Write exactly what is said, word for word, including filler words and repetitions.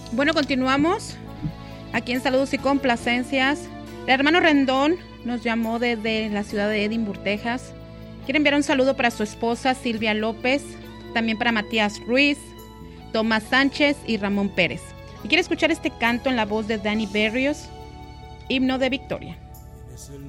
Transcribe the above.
Bueno, continuamos aquí en Saludos y Complacencias. El hermano Rendón nos llamó desde la ciudad de Edimburgo, Texas. Quiere enviar un saludo para su esposa Silvia López, también para Matías Ruiz, Tomás Sánchez y Ramón Pérez. Y quiere escuchar este canto en la voz de Danny Berrios, Himno de Victoria.